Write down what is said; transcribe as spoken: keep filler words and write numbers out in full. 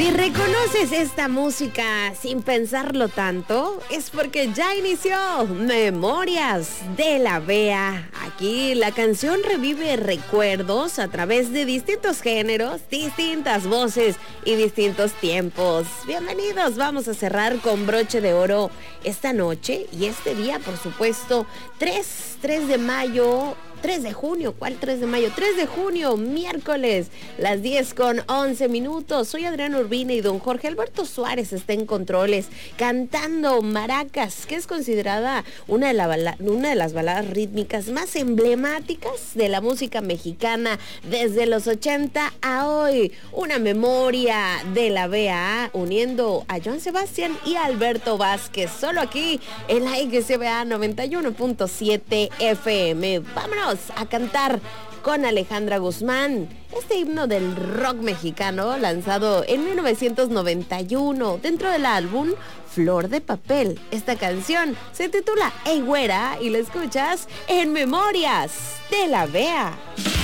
Si reconoces esta música sin pensarlo tanto, es porque ya inició Memorias de la Bea. Aquí la canción revive recuerdos a través de distintos géneros, distintas voces y distintos tiempos. Bienvenidos, vamos a cerrar con broche de oro esta noche y este día, por supuesto, tres de mayo... tres de junio, ¿cuál tres de mayo? tres de junio, miércoles, las diez con once minutos. Soy Adriana Urbina y don Jorge Alberto Suárez está en controles cantando Maracas, que es considerada una de, la bala, una de las baladas rítmicas más emblemáticas de la música mexicana desde los ochenta a hoy. Una memoria de la B A uniendo a Joan Sebastián y a Alberto Vázquez, solo aquí en la X C B A noventa y uno punto siete F M. Vámonos a cantar con Alejandra Guzmán, este himno del rock mexicano lanzado en mil novecientos noventa y uno dentro del álbum Flor de Papel. Esta canción se titula Ey Güera y la escuchas en Memorias de la Bea.